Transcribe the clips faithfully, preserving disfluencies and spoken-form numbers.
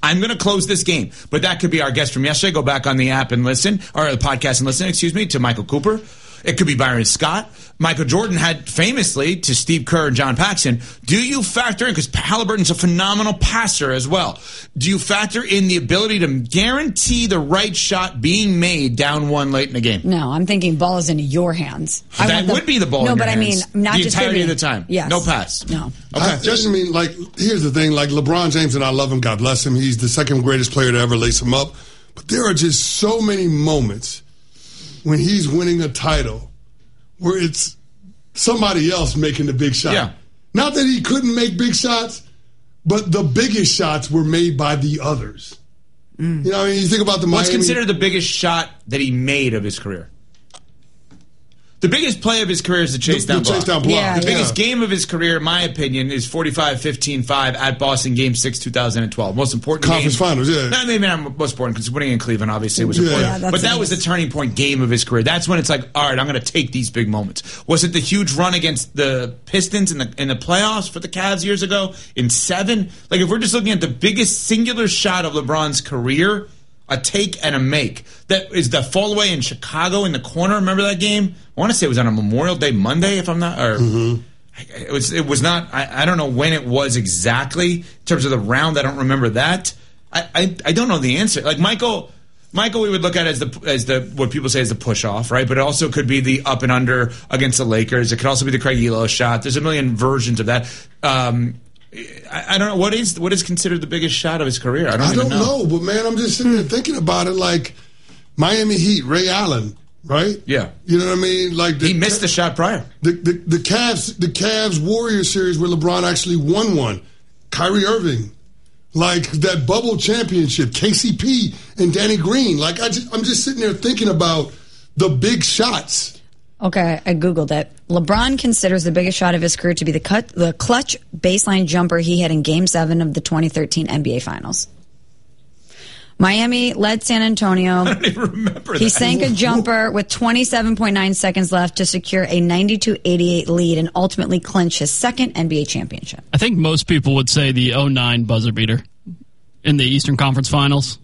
I'm going to close this game. But that could be our guest from yesterday. Go back on the app and listen, or the podcast and listen, excuse me, to Michael Cooper. It could be Byron Scott. Michael Jordan had famously to Steve Kerr and John Paxson. Do you factor in, because Halliburton's a phenomenal passer as well, do you factor in the ability to guarantee the right shot being made down one late in the game? No, I'm thinking ball is in your hands. I that the, would be the ball no, in your but hands. I mean, not the just entirety giving, of the time. Yes. No pass. No. Okay. I just mean, like, here's the thing. Like, LeBron James, and I love him, God bless him. He's the second greatest player to ever lace him up. But there are just so many moments when he's winning a title where it's somebody else making the big shot. Yeah. Not that he couldn't make big shots, but the biggest shots were made by the others. Mm. You know, I mean, you think about the Miami. What's considered the biggest shot that he made of his career? The biggest play of his career is the chase the, down the block. Chase down block. Yeah, the yeah. biggest game of his career, in my opinion, is forty-five fifteen five at Boston Game six, twenty twelve. Most important Conference game. Finals, yeah. No, maybe not most important, because winning in Cleveland obviously was Yeah. important. Yeah, that's but that nice. was the turning point game of his career. That's when it's like, all right, I'm going to take these big moments. Was it the huge run against the Pistons in the in the playoffs for the Cavs years ago in seven? Like, if we're just looking at the biggest singular shot of LeBron's career, a take and a make. That is the fall away in Chicago in the corner. Remember that game? I want to say it was on a Memorial Day Monday, if I'm not. Or mm-hmm. it was. It was not. I, I don't know when it was exactly in terms of the round. I don't remember that. I, I I don't know the answer. Like Michael. Michael, we would look at as the as the what people say is the push off, right? But it also could be the up and under against the Lakers. It could also be the Craig Elo shot. There's a million versions of that. Um, I, I don't know what is what is considered the biggest shot of his career. I don't, I even don't know. know, but man, I'm just sitting there thinking about it. Like Miami Heat, Ray Allen, right? Yeah, you know what I mean. Like the, he missed the shot prior. The, the the Cavs the Cavs Warriors series where LeBron actually won one. Kyrie Irving, like that bubble championship, K C P and Danny Green. Like I just, I'm just sitting there thinking about the big shots. Okay, I Googled it. LeBron considers the biggest shot of his career to be the cut, the clutch baseline jumper he had in Game seven of the twenty thirteen N B A Finals. Miami led San Antonio. I don't even remember that. He sank a jumper with twenty-seven point nine seconds left to secure a ninety-two eighty-eight lead and ultimately clinch his second N B A championship. I think most people would say the oh nine buzzer beater in the Eastern Conference Finals.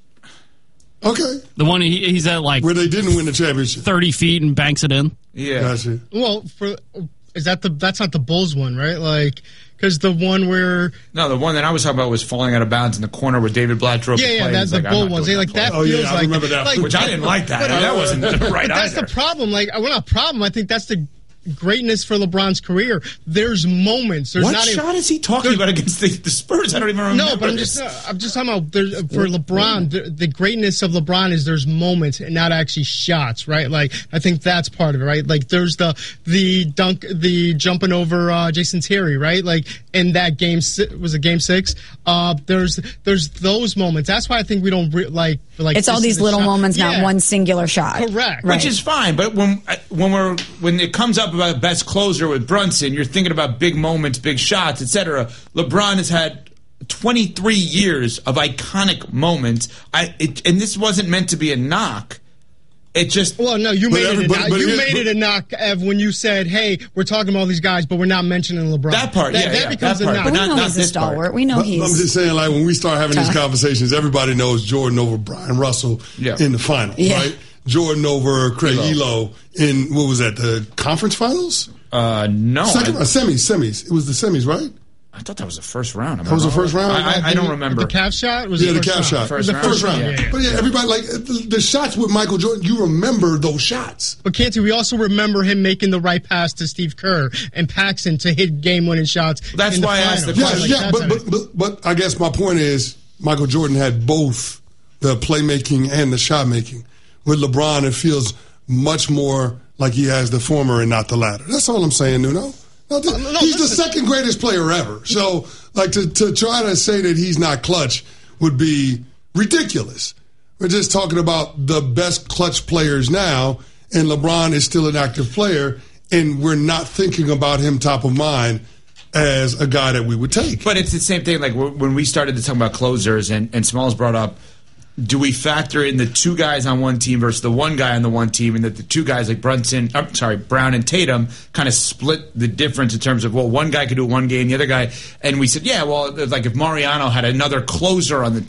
Okay. The one he, he's at like where they didn't win the championship, thirty feet and banks it in. Yeah. Gotcha. Well, for is that the that's not the Bulls one, right? Like, because the one where no, the one that I was talking about was falling out of bounds in the corner where David Blatt drove. yeah, the yeah, play. that's the like, Bull ones. They like that Oh, feels yeah, I like remember that. like, Which I didn't like that. But, I mean, that wasn't right But that's either. the problem. Like, well, not problem. I think that's the greatness for LeBron's career. There's moments. There's What not shot a, is he talking about against the, the Spurs? I don't even remember. No, but I'm this. just uh, I'm just talking about there's, for LeBron. The, the greatness of LeBron is there's moments and not actually shots, right? Like I think that's part of it, right? Like there's the the dunk, the jumping over uh, Jason Terry, right? Like in that game was it game six? Uh, there's there's those moments. That's why I think we don't re- like like. It's all these little shot. moments, yeah. not one singular shot. Correct, right. Which is fine. But when when we're when it comes up about best closer with Brunson, you're thinking about big moments, big shots, et cetera. LeBron has had twenty-three years of iconic moments. I it, and this wasn't meant to be a knock. It just well, no, you made every, it. A but, knock. but, you but, made but, it a knock, Ev, when you said, "Hey, we're talking about all these guys, but we're not mentioning LeBron." That part, that, yeah, that yeah, becomes that part, a knock. But we not, know not he's a this stalwart. Part. We know but, he's. I'm just saying, like when we start having these conversations, everybody knows Jordan over Brian Russell yeah. in the finals, yeah. right? Jordan over Craig Elo. Elo in what was that? The conference finals? Uh, no, Second, I, uh, semis, semis. It was the semis, right? I thought that was the first round. Am That was the wrong? first round? I, I, I don't remember. The calf shot was yeah, the, the calf shot. First the round? first round. Yeah, yeah. But yeah, everybody like the, the shots with Michael Jordan. You remember those shots. But Canty, we also remember him making the right pass to Steve Kerr and Paxson to hit game-winning shots. That's in the why I asked the finals. question. Yeah, Like, yeah, that's but, how- but but but I guess my point is Michael Jordan had both the playmaking and the shot making. With LeBron, it feels much more like he has the former and not the latter. That's all I'm saying, Nuno. No, th- no, no, he's the listen. second greatest player ever. So, like, to, to try to say that he's not clutch would be ridiculous. We're just talking about the best clutch players now, and LeBron is still an active player, and we're not thinking about him top of mind as a guy that we would take. But it's the same thing. Like when we started to talk about closers, and, and Smalls brought up, do we factor in the two guys on one team versus the one guy on the one team, and that the two guys like Brunson, I'm sorry, Brown and Tatum kind of split the difference in terms of, well, one guy could do it one game, the other guy, and we said, yeah, well, like if Mariano had another closer on the